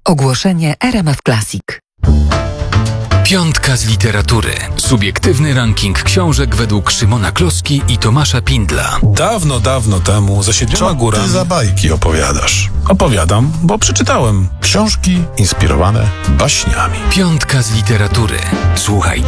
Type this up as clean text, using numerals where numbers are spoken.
Ogłoszenie RMF Classic. Piątka z literatury. Subiektywny ranking książek według Szymona Kloski i Tomasza Pindla. Dawno, dawno temu za 7 górami... Ty za bajki opowiadasz. Opowiadam, bo przeczytałem. Książki inspirowane baśniami. Piątka z literatury. Słuchaj